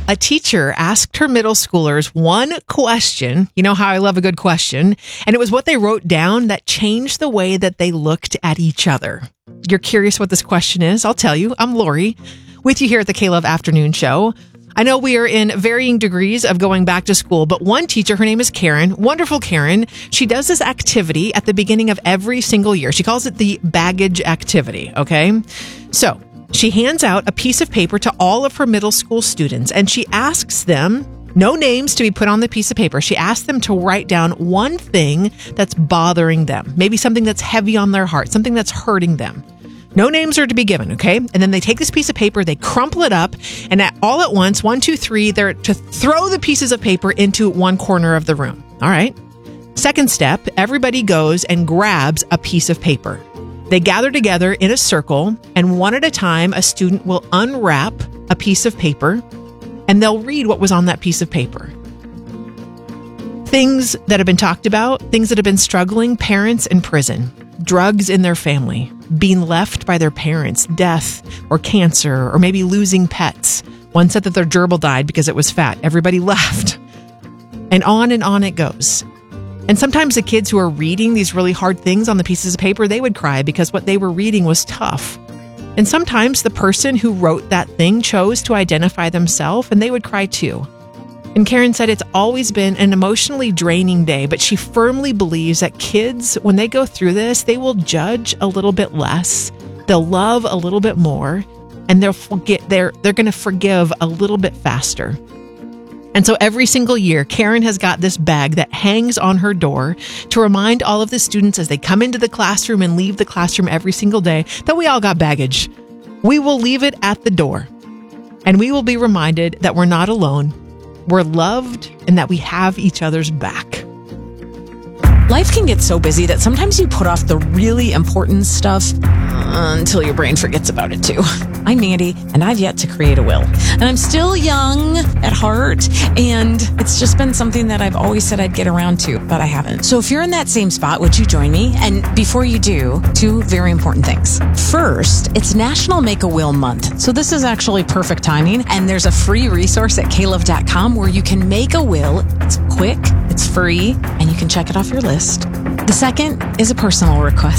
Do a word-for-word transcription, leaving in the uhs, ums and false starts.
A teacher asked her middle schoolers one question. You know how I love a good question. And it was what they wrote down that changed the way that they looked at each other. You're curious what this question is? I'll tell you. I'm Lori, with you here at the K-Love Afternoon Show. I know we are in varying degrees of going back to school, but one teacher, her name is Karen, wonderful Karen. She does this activity at the beginning of every single year. She calls it the baggage activity, okay? So she hands out a piece of paper to all of her middle school students, and she asks them, no names to be put on the piece of paper. She asks them to write down one thing that's bothering them, maybe something that's heavy on their heart, something that's hurting them. No names are to be given, okay? And then they take this piece of paper, they crumple it up, and at, all at once, one, two, three, they're to throw the pieces of paper into one corner of the room. All right. Second step, everybody goes and grabs a piece of paper. They gather together in a circle, and one at a time, a student will unwrap a piece of paper, and they'll read what was on that piece of paper. Things that have been talked about, things that have been struggling, parents in prison, drugs in their family, being left by their parents, death or cancer, or maybe losing pets. One said that their gerbil died because it was fat. Everybody left. And on and on it goes. And sometimes the kids who are reading these really hard things on the pieces of paper, they would cry because what they were reading was tough. And sometimes the person who wrote that thing chose to identify themselves, and they would cry too. And Karen said it's always been an emotionally draining day, but she firmly believes that kids, when they go through this, they will judge a little bit less, they'll love a little bit more, and they'll forget they're they're going to forgive a little bit faster. And so every single year, Karen has got this bag that hangs on her door to remind all of the students as they come into the classroom and leave the classroom every single day that we all got baggage. We will leave it at the door, and we will be reminded that we're not alone, we're loved, and that we have each other's back. Life can get so busy that sometimes you put off the really important stuff uh, until your brain forgets about it too. I'm Mandy, and I've yet to create a will. And I'm still young at heart, and it's just been something that I've always said I'd get around to, but I haven't. So if you're in that same spot, would you join me? And before you do, two very important things. First, it's National Make a Will Month. So this is actually perfect timing, and there's a free resource at K love dot com where you can make a will. It's quick, it's free, and you can check it off your list. The second is a personal request.